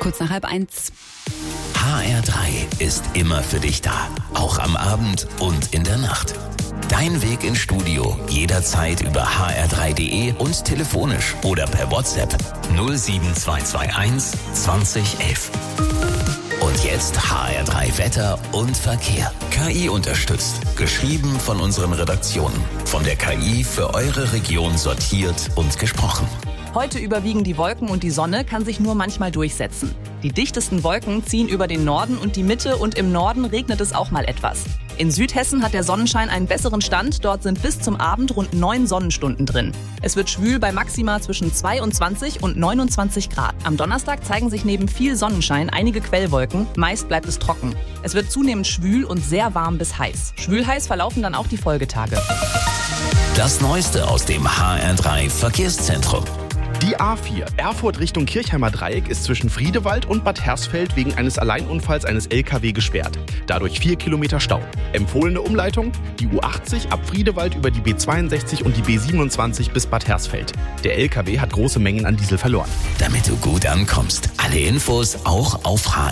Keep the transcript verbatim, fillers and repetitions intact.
Kurz nach halb eins. H R drei ist immer für dich da, auch am Abend und in der Nacht. Dein Weg ins Studio jederzeit über h r drei punkt d e und telefonisch oder per WhatsApp null sieben zwei zwei eins zwanzig elf. Und jetzt H R drei Wetter und Verkehr. K I unterstützt. Geschrieben von unseren Redaktionen. Von der K I für eure Region sortiert und gesprochen. Heute überwiegen die Wolken und die Sonne kann sich nur manchmal durchsetzen. Die dichtesten Wolken ziehen über den Norden und die Mitte und im Norden regnet es auch mal etwas. In Südhessen hat der Sonnenschein einen besseren Stand, dort sind bis zum Abend rund neun Sonnenstunden drin. Es wird schwül bei Maxima zwischen zweiundzwanzig und neunundzwanzig Grad. Am Donnerstag zeigen sich neben viel Sonnenschein einige Quellwolken, meist bleibt es trocken. Es wird zunehmend schwül und sehr warm bis heiß. Schwül-heiß verlaufen dann auch die Folgetage. Das Neueste aus dem H R drei Verkehrszentrum. Die A vier Erfurt Richtung Kirchheimer Dreieck ist zwischen Friedewald und Bad Hersfeld wegen eines Alleinunfalls eines L K W gesperrt. Dadurch vier Kilometer Stau. Empfohlene Umleitung: die U achtzig ab Friedewald über die B zweiundsechzig und die B siebenundzwanzig bis Bad Hersfeld. Der L K W hat große Mengen an Diesel verloren. Damit du gut ankommst. Alle Infos auch auf h